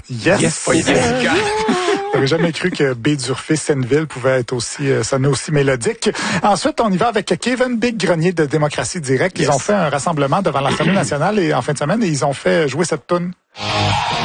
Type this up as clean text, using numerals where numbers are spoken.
Yes, pas Jessica. J'aurais jamais cru que Baie-d'Urfé, Senneville pouvait être aussi sonner aussi mélodique. Ensuite, on y va avec Kevin Big Grenier de Démocratie Directe. Ils ont fait un rassemblement devant l'Assemblée nationale et en fin de semaine et ils ont fait jouer cette toune.